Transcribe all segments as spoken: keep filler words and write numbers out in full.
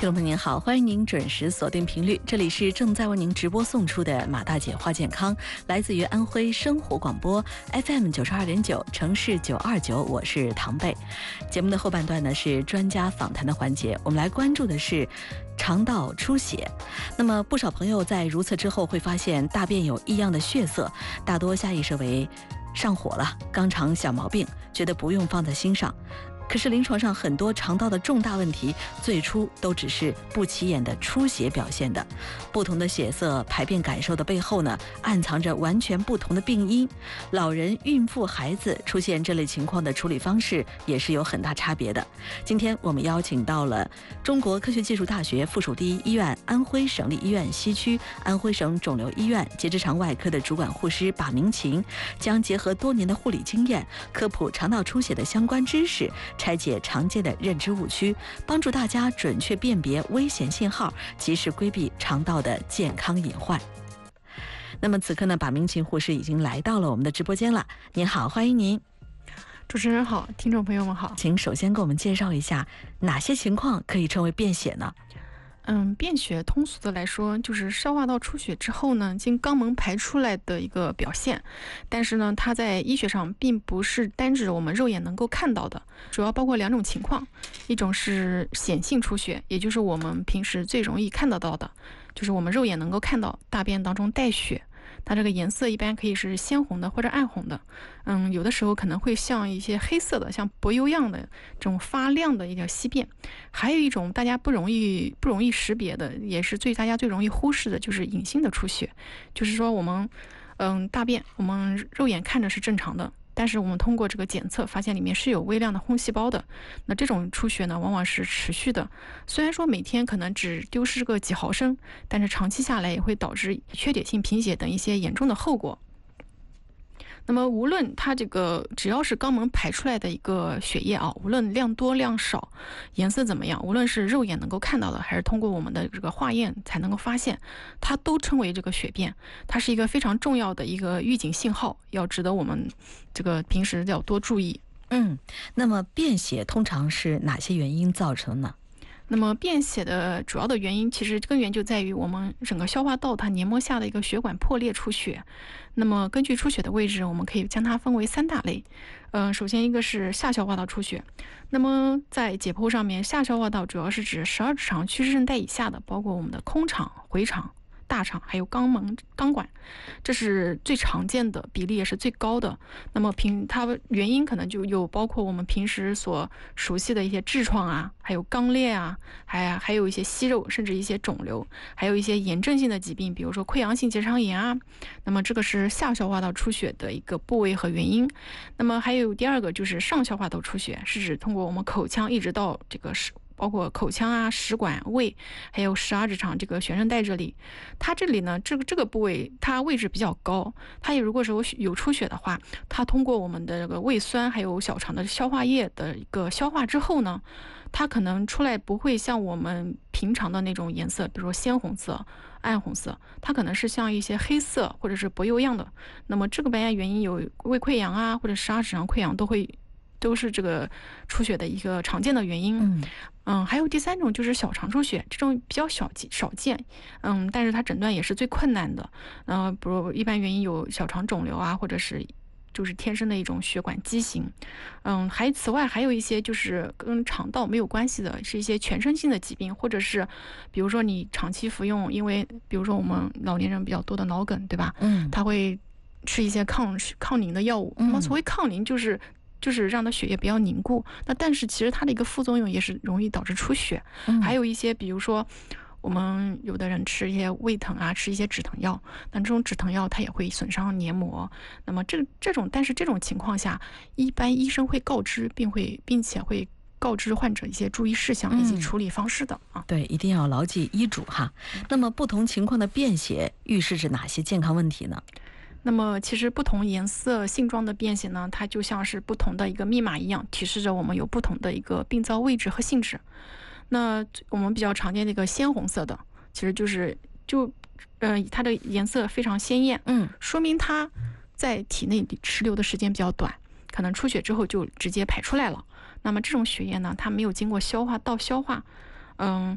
听众朋友您好，欢迎您准时锁定频率，这里是正在为您直播送出的马大姐话健康，来自于安徽生活广播 F M 九十二点九，城市九二九，我是唐贝。节目的后半段呢是专家访谈的环节，我们来关注的是肠道出血。那么不少朋友在如厕之后会发现大便有异样的血色，大多下意识为上火了、肛肠小毛病，觉得不用放在心上。可是临床上很多肠道的重大问题最初都只是不起眼的出血表现的，不同的血色排便感受的背后呢，暗藏着完全不同的病因。老人、孕妇、孩子出现这类情况的处理方式也是有很大差别的。今天我们邀请到了中国科学技术大学附属第一医院安徽省立医院西区安徽省肿瘤医院结直肠外科的主管护师把明琴，将结合多年的护理经验，科普肠道出血的相关知识，拆解常见的认知误区，帮助大家准确辨别危险信号，及时规避肠道的健康隐患。那么此刻呢，把明琴护士已经来到了我们的直播间了。您好，欢迎您。 主持人好，听众朋友们好。 请首先给我们介绍一下哪些情况可以称为便血呢？ 嗯，便血通俗的来说，就是消化道出血之后呢，经肛门排出来的一个表现。但是呢，它在医学上并不是单指我们肉眼能够看到的，主要包括两种情况，一种是显性出血，也就是我们平时最容易看得到的，就是我们肉眼能够看到大便当中带血。它这个颜色一般可以是鲜红的或者暗红的，嗯，有的时候可能会像一些黑色的，像薄油样的这种发亮的一条稀便。还有一种大家不容易不容易识别的，也是最大家最容易忽视的，就是隐性的出血。就是说我们，嗯，大便我们肉眼看着是正常的，但是我们通过这个检测发现里面是有微量的红细胞的。那这种出血呢，往往是持续的，虽然说每天可能只丢失个几毫升，但是长期下来也会导致缺铁性贫血等一些严重的后果。那么无论它这个只要是肛门排出来的一个血液啊，无论量多量少，颜色怎么样，无论是肉眼能够看到的，还是通过我们的这个化验才能够发现，它都称为这个血便。它是一个非常重要的一个预警信号，要值得我们这个平时要多注意。 嗯，那么便血通常是哪些原因造成呢？ 那么便血的主要的原因，其实根源就在于我们整个消化道它黏膜下的一个血管破裂出血。那么根据出血的位置，我们可以将它分为三大类。呃，首先一个是下消化道出血。那么在解剖上面，下消化道主要是指十二指肠曲韧带以下的，包括我们的空肠、回肠、大肠还有肛门、肛管，这是最常见的比例，也是最高的。那么平它原因可能就有包括我们平时所熟悉的一些痔疮啊，还有肛裂啊，还还有一些息肉，甚至一些肿瘤，还有一些炎症性的疾病，比如说溃疡性结肠炎啊。那么这个是下消化道出血的一个部位和原因。那么还有第二个就是上消化道出血，是指通过我们口腔一直到这个食包括口腔啊、食管、胃，还有十二指肠这个悬韧带这里。它这里呢，这个这个部位它位置比较高，它也如果是有有出血的话，它通过我们的这个胃酸还有小肠的消化液的一个消化之后呢，它可能出来不会像我们平常的那种颜色，比如说鲜红色、暗红色，它可能是像一些黑色或者是薄油样的。那么这个原因有胃溃疡啊，或者十二指肠溃疡都会。都是这个出血的一个常见的原因。嗯嗯，还有第三种就是小肠出血，这种比较少少见，嗯，但是它诊断也是最困难的。呃，比如一般原因有小肠肿瘤啊，或者是就是天生的一种血管畸形。嗯，还此外还有一些就是跟肠道没有关系的，是一些全身性的疾病，或者是比如说你长期服用，因为比如说我们老年人比较多的脑梗，对吧？嗯，他会吃一些抗抗凝的药物。那么所谓抗凝就是就是让它血液不要凝固，那但是其实它的一个副作用也是容易导致出血。嗯、还有一些比如说我们有的人吃一些胃疼啊，吃一些止疼药，那这种止疼药它也会损伤黏膜。那么这这种但是这种情况下，一般医生会告知并会并且会告知患者一些注意事项以及处理方式的、嗯、啊。 对，一定要牢记医嘱哈。那么不同情况的便血预示着哪些健康问题呢？ 那么其实不同颜色性状的便血呢，它就像是不同的一个密码一样，提示着我们有不同的一个病灶位置和性质。那我们比较常见的一个鲜红色的，其实就是就呃它的颜色非常鲜艳，嗯，说明它在体内持留的时间比较短，可能出血之后就直接排出来了。那么这种血液呢，它没有经过消化道消化，嗯，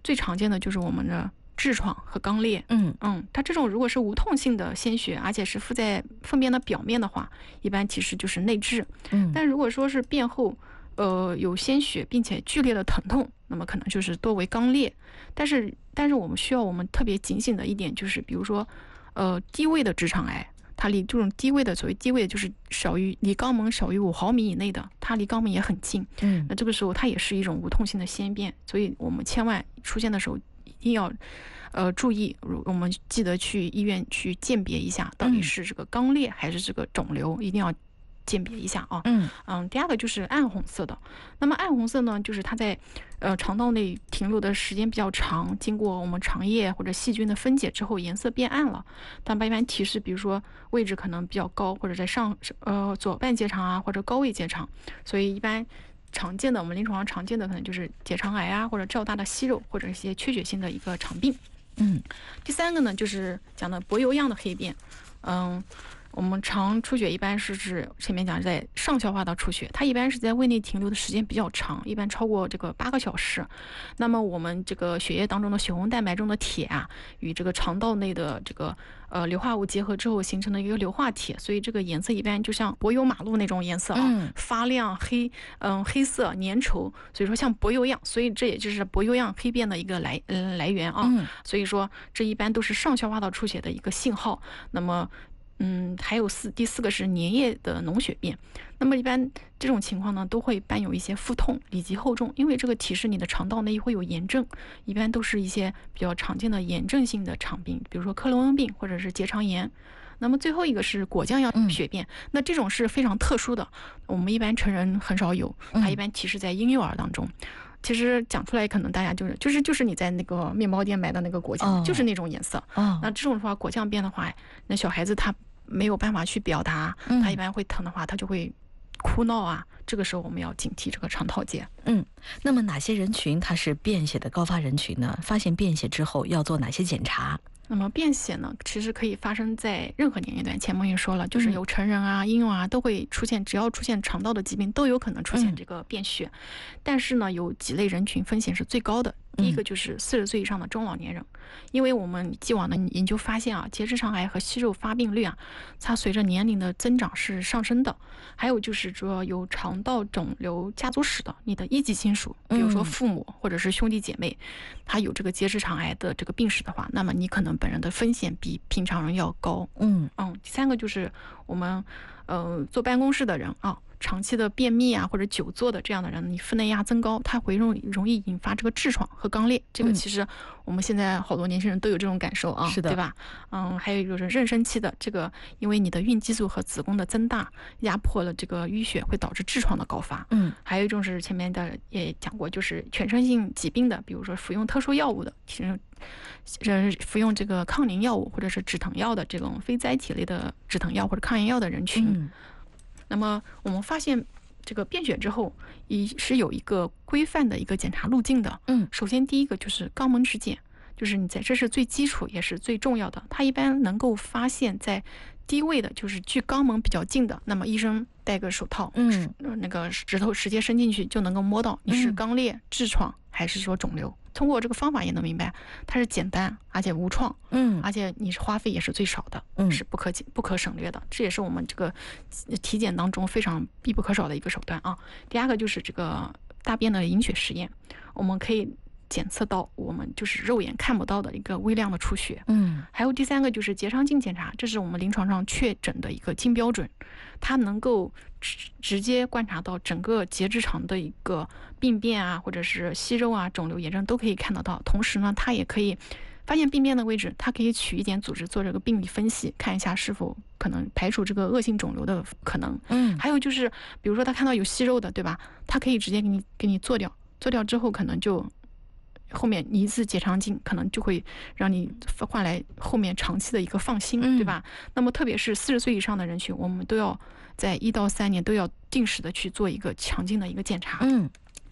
最常见的就是我们的痔疮和肛裂。 嗯嗯，它这种如果是无痛性的鲜血，而且是附在粪便的表面的话，一般其实就是内痔。 嗯， 但如果说是便后呃有鲜血并且剧烈的疼痛，那么可能就是多为肛裂。但是但是我们需要我们特别警醒的一点就是，比如说呃低位的直肠癌，它离这种低位的，所谓低位的就是少于离肛门少于五毫米以内的，它离肛门也很近。 嗯， 那这个时候它也是一种无痛性的鲜便，所以我们千万出现的时候一定要呃注意，我们记得去医院去鉴别一下，到底是这个肛裂还是这个肿瘤，一定要鉴别一下啊。 嗯嗯，第二个就是暗红色的。那么暗红色呢，就是它在呃肠道内停留的时间比较长，经过我们肠液或者细菌的分解之后，颜色变暗了。但一般提示，比如说位置可能比较高，或者在上呃左半结肠啊，或者高位结肠。所以一般常见的，我们临床上常见的可能就是结肠癌啊，或者较大的息肉，或者一些缺血性的一个肠病。 嗯， 第三个呢，就是讲的柏油样的黑便。嗯。我们肠出血一般是指前面讲在上消化道出血，它一般是在胃内停留的时间比较长，一般超过这个八个小时。那么我们这个血液当中的血红蛋白中的铁啊，与这个肠道内的这个呃硫化物结合之后形成的一个硫化铁，所以这个颜色一般就像柏油马路那种颜色啊， 嗯、 发亮黑，嗯黑色粘稠，所以说像柏油样，所以这也就是柏油样黑便的一个来呃来源啊。 嗯、 所以说这一般都是上消化道出血的一个信号。那么嗯，还有四，第四个是粘液的脓血便。那么一般这种情况呢，都会伴有一些腹痛、里脊厚重，因为这个提示你的肠道内会有炎症，一般都是一些比较常见的炎症性的肠病，比如说克罗恩病或者是结肠炎。那么最后一个是果酱样血便，嗯、那这种是非常特殊的，我们一般成人很少有，它一般提示在婴幼儿当中。嗯其实讲出来，可能大家就是就是就是你在那个面包店买的那个果酱，哦、就是那种颜色。 哦、 那这种的话，果酱便的话，那小孩子他没有办法去表达， 嗯、 他一般会疼的话，他就会哭闹啊。这个时候我们要警惕这个肠套结。 嗯，那么哪些人群它是便血的高发人群呢？发现便血之后要做哪些检查？ 那么便血呢，其实可以发生在任何年龄段。前面也说了，就是有成人啊、婴幼儿都会出现，只要出现肠道的疾病，都有可能出现这个便血。嗯、但是呢，有几类人群风险是最高的。第一个就是四十岁以上的中老年人，因为我们既往的研究发现啊，结直肠癌和息肉发病率啊，它随着年龄的增长是上升的。还有就是主要有肠道肿瘤家族史的，你的一级亲属，比如说父母或者是兄弟姐妹，他有这个结直肠癌的这个病史的话，那么你可能本人的风险比平常人要高。 嗯嗯，第三个就是我们呃坐办公室的人啊。长期的便秘啊，或者久坐的这样的人，你腹内压增高，它会容容易引发这个痔疮和肛裂。这个其实我们现在好多年轻人都有这种感受啊， 是的， 对吧？嗯，还有就是妊娠期的这个，因为你的孕激素和子宫的增大压迫了这个淤血，会导致痔疮的高发。 嗯， 还有一种是前面的也讲过，就是全身性疾病的，比如说服用特殊药物的，其实呃服用这个抗凝药物或者是止疼药的这种非甾体类的止疼药或者抗炎药的人群。 嗯， 那么我们发现这个便血之后，也是有一个规范的一个检查路径的。 嗯， 首先第一个就是肛门指检，就是你在这是最基础也是最重要的。它一般能够发现在低位的，就是距肛门比较近的，那么医生戴个手套， 嗯， 那个指头直接伸进去就能够摸到你是肛裂、痔疮还是说肿瘤。通过这个方法也能明白，它是简单而且无创， 嗯， 而且你是花费也是最少的， 嗯， 是不可不可省略的。这也是我们这个体检当中非常必不可少的一个手段啊。第二个就是这个大便的凝血实验，我们可以检测到我们就是肉眼看不到的一个微量的出血。 嗯， 还有第三个就是结肠镜检查，这是我们临床上确诊的一个金标准，它能够直直接观察到整个结直肠的一个病变啊，或者是息肉啊、肿瘤炎症都可以看得到。同时呢，它也可以发现病变的位置，它可以取一点组织做这个病理分析，看一下是否可能排除这个恶性肿瘤的可能。 嗯， 还有就是，比如说他看到有息肉的，对吧？他可以直接给你给你做掉，做掉之后可能就。后面你一次结肠镜可能就会让你换来后面长期的一个放心， 嗯、 对吧？那么特别是四十岁以上的人群，我们都要在一到三年都要定时的去做一个肠镜的一个检查。 嗯，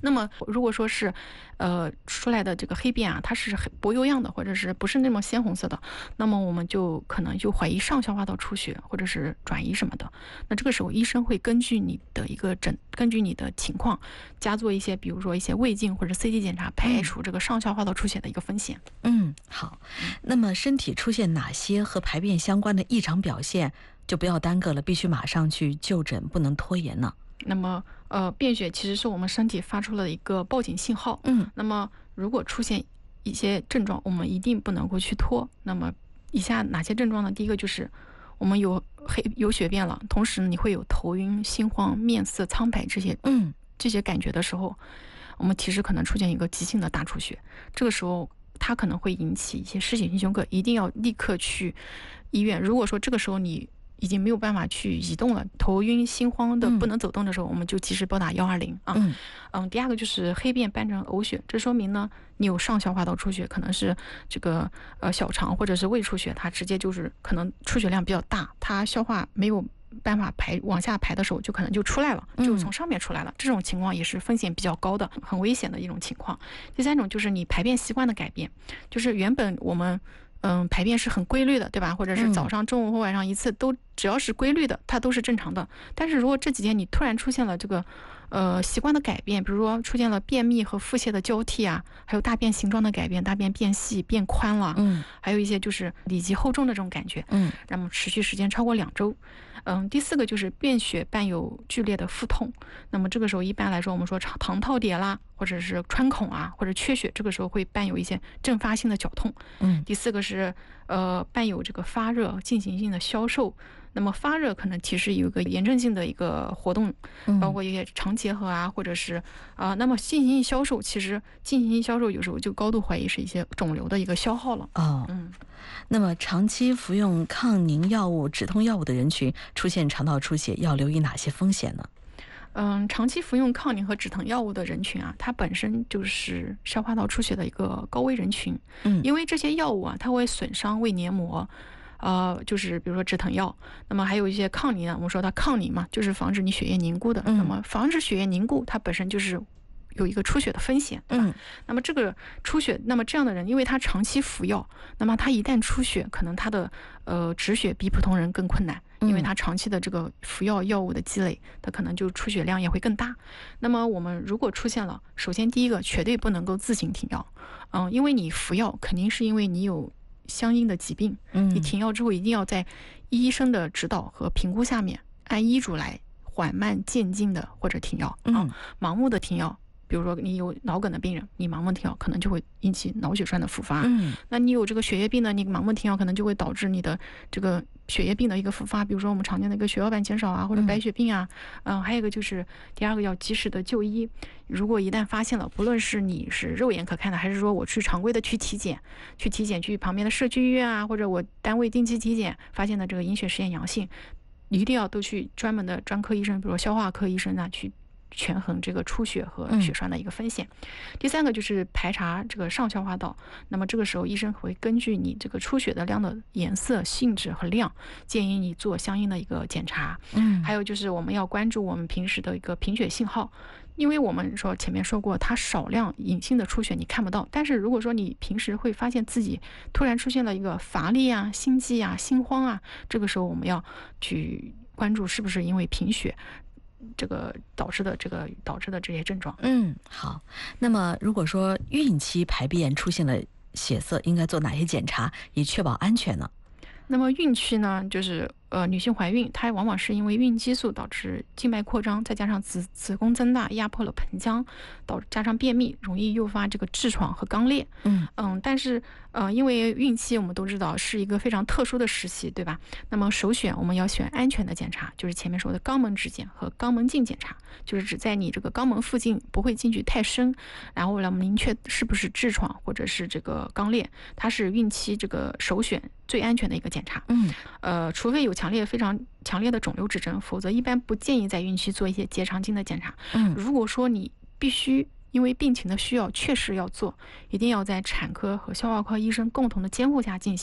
那么如果说是呃出来的这个黑便啊，它是薄油样的，或者是不是那么鲜红色的，那么我们就可能就怀疑上消化道出血或者是转移什么的。那这个时候医生会根据你的一个诊根据你的情况加做一些比如说一些胃镜或者 C T 检查，排除这个上消化道出血的一个风险。 嗯，好。那么身体出现哪些和排便相关的异常表现，就不要耽搁了，必须马上去就诊，不能拖延呢？ 那么呃，便血其实是我们身体发出了一个报警信号。 嗯， 那么如果出现一些症状，我们一定不能够去拖。那么以下哪些症状呢？第一个就是我们有黑有血便了，同时你会有头晕、心慌、面色苍白这些嗯这些感觉的时候，我们其实可能出现一个急性的大出血。这个时候它可能会引起一些失血性休克，一定要立刻去医院。如果说这个时候你已经没有办法去移动了，头晕心慌的不能走动的时候，嗯、我们就及时拨打幺二零啊。 嗯嗯，第二个就是黑便伴成呕血，这说明呢你有上消化道出血，可能是这个呃小肠或者是胃出血，它直接就是可能出血量比较大，它消化没有办法排往下排的时候，就可能就出来了，就从上面出来了。嗯、这种情况也是风险比较高的，很危险的一种情况。第三种就是你排便习惯的改变，就是原本我们。嗯，排便是很规律的，对吧？或者是早上、中午或晚上一次，都只要是规律的，它都是正常的。但是如果这几天你突然出现了这个，呃，习惯的改变，比如说出现了便秘和腹泻的交替啊，还有大便形状的改变，大便变细、变宽了， 嗯， 还有一些就是里脊厚重的这种感觉， 嗯， 那么持续时间超过两周。嗯，第四个就是便血伴有剧烈的腹痛，那么这个时候一般来说我们说肠套叠啦，或者是穿孔啊，或者缺血，这个时候会伴有一些阵发性的绞痛。 嗯， 第四个是呃伴有这个发热、进行性的消瘦。那么发热可能其实有一个炎症性的一个活动，包括一些肠结核啊，或者是啊、呃，那么进行性消瘦，其实进行性消瘦有时候就高度怀疑是一些肿瘤的一个消耗了。 哦， 嗯。 那么长期服用抗凝药物、止痛药物的人群出现肠道出血，要留意哪些风险呢？ 嗯，长期服用抗凝和止疼药物的人群啊，它本身就是消化道出血的一个高危人群。 嗯， 因为这些药物啊，它会损伤胃黏膜。呃，就是比如说止疼药，那么还有一些抗凝啊，我们说它抗凝嘛，就是防止你血液凝固的。 嗯、 那么防止血液凝固，它本身就是有一个出血的风险，对吧？ 嗯， 那么这个出血，那么这样的人，因为他长期服药，那么他一旦出血，可能他的呃止血比普通人更困难，因为他长期的这个服药药物的积累，他可能就出血量也会更大。那么我们如果出现了，首先第一个绝对不能够自行停药，嗯，因为你服药肯定是因为你有相应的疾病，你停药之后一定要在医生的指导和评估下面，按医嘱来缓慢渐进的或者停药啊，盲目的停药。比如说你有脑梗的病人，你盲目停药可能就会引起脑血栓的复发。 嗯， 那你有这个血液病呢，你盲目停药可能就会导致你的这个血液病的一个复发，比如说我们常见的一个血小板减少啊，或者白血病啊。嗯，呃、还有一个就是第二个要及时的就医。如果一旦发现了，不论是你是肉眼可看的，还是说我去常规的去体检，去体检去旁边的社区医院啊，或者我单位定期体检发现的这个隐血实验阳性，一定要都去专门的专科医生，比如说消化科医生啊去权衡这个出血和血栓的一个风险。嗯、第三个就是排查这个上消化道，那么这个时候医生会根据你这个出血的量的颜色、性质和量，建议你做相应的一个检查。 嗯， 还有就是我们要关注我们平时的一个贫血信号，因为我们说前面说过，它少量隐性的出血你看不到，但是如果说你平时会发现自己突然出现了一个乏力啊、心悸啊、心慌啊，这个时候我们要去关注是不是因为贫血这个导致的这个导致的这些症状。 嗯，好。那么如果说孕期排便出现了血色，应该做哪些检查以确保安全呢？ 那么孕期呢，就是呃女性怀孕，它往往是因为孕激素导致静脉扩张，再加上子子宫增大压迫了盆腔，导致加上便秘，容易诱发这个痔疮和肛裂。 嗯嗯，但是呃因为孕期我们都知道是一个非常特殊的时期，对吧？那么首选我们要选安全的检查，就是前面说的肛门指检和肛门镜检查，就是指在你这个肛门附近不会进去太深，然后来明确是不是痔疮或者是这个肛裂，它是孕期这个首选最安全的一个检查。 嗯， 呃，除非有强烈非常强烈的肿瘤指征，否则一般不建议在孕期做一些结肠镜的检查。 嗯， 如果说你必须因为病情的需要确实要做，一定要在产科和消化科医生共同的监护下进行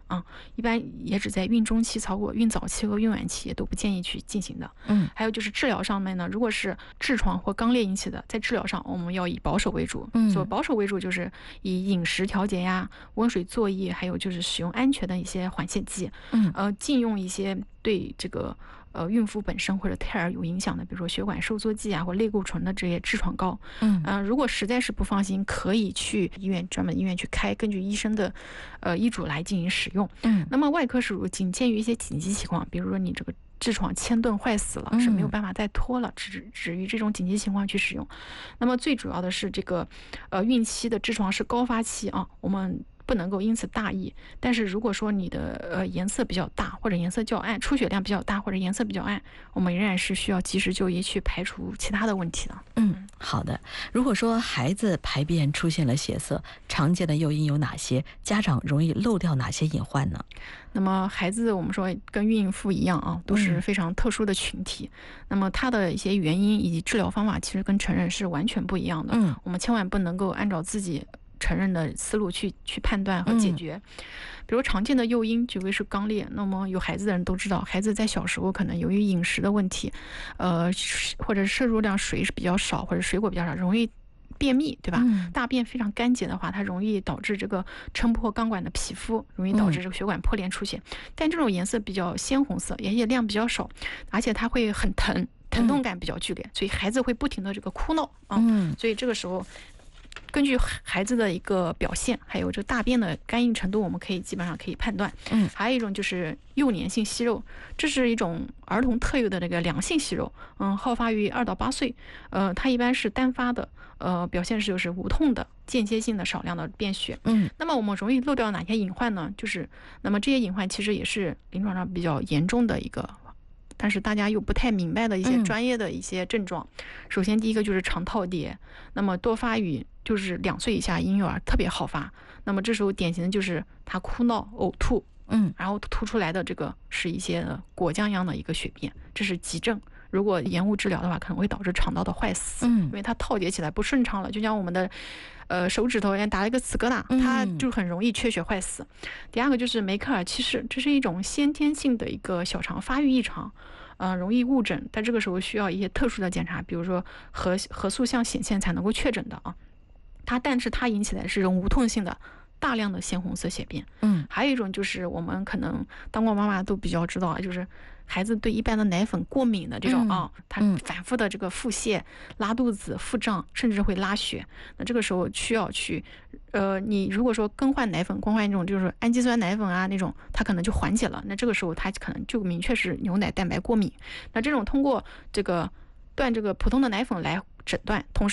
啊，一般也只在孕中期超过，孕早期和孕晚期都不建议去进行的。 嗯， 还有就是治疗上面呢，如果是痔疮或肛裂引起的，在治疗上我们要以保守为主。 嗯， 所保守为主就是以饮食调节呀、温水作业，还有就是使用安全的一些缓泻剂。 嗯， 呃，禁用一些对这个呃孕妇本身或者胎儿有影响的，比如说血管收缩剂啊，或类固醇的这些痔疮膏。 嗯， 呃，如果实在是不放心，可以去医院专门医院去开，根据医生的呃医嘱来进行使用。 嗯， 那么外科手术仅限于一些紧急情况，比如说你这个痔疮嵌顿坏死了，是没有办法再拖了，只只于这种紧急情况去使用。那么最主要的是这个呃孕期的痔疮是高发期啊，我们不能够因此大意。但是如果说你的呃颜色比较大，或者颜色较暗，出血量比较大，或者颜色比较暗，我们仍然是需要及时就医去排除其他的问题的。 嗯，好的。如果说孩子排便出现了血色，常见的诱因有哪些？家长容易漏掉哪些隐患呢？ 那么孩子我们说跟孕妇一样啊，都是非常特殊的群体。嗯、那么它的一些原因以及治疗方法其实跟成人是完全不一样的。 嗯， 我们千万不能够按照自己成人的思路去去判断和解决。嗯、比如常见的诱因，举个是肛裂。那么有孩子的人都知道，孩子在小时候可能由于饮食的问题，呃，或者摄入量水是比较少，或者水果比较少，容易便秘，对吧？ 嗯、 大便非常干结的话，它容易导致这个撑破肛管的皮肤，容易导致这个血管破裂出血。嗯、但这种颜色比较鲜红色，盐液量比较少，而且它会很疼，疼痛感比较剧烈，嗯、所以孩子会不停的这个哭闹啊。嗯、所以这个时候，根据孩子的一个表现，还有这个大便的干硬程度，我们可以基本上可以判断。 嗯， 还有一种就是幼年性息肉，这是一种儿童特有的这个良性息肉，嗯，好发于二到八岁，呃，它一般是单发的，呃，表现是就是无痛的、间歇性的少量的便血。 嗯， 那么我们容易漏掉哪些隐患呢？就是那么这些隐患其实也是临床上比较严重的一个。但是大家又不太明白的一些专业的一些症状。嗯、首先第一个就是肠套叠，那么多发于就是两岁以下婴幼儿特别好发，那么这时候典型的就是他哭闹、呕吐， 嗯， 然后吐出来的这个是一些果酱一样的一个血便，这是急症。如果延误治疗的话，可能会导致肠道的坏死，嗯，因为它套叠起来不顺畅了，就像我们的呃手指头也打了一个刺疙瘩，它就很容易缺血坏死。嗯、第二个就是梅克尔七氏，这是一种先天性的一个小肠发育异常，呃，容易误诊，但这个时候需要一些特殊的检查，比如说核核素项显现才能够确诊的啊。它但是它引起来是一种无痛性的大量的鲜红色血便。嗯，还有一种就是我们可能当过妈妈都比较知道，就是孩子对一般的奶粉过敏的这种、嗯、啊，他反复的这个腹泻、拉肚子、腹胀，甚至会拉血。那这个时候需要去，呃，你如果说更换奶粉，更换一种就是氨基酸奶粉啊那种，它可能就缓解了。那这个时候它可能就明确是牛奶蛋白过敏。那这种通过这个断这个普通的奶粉来诊断，同时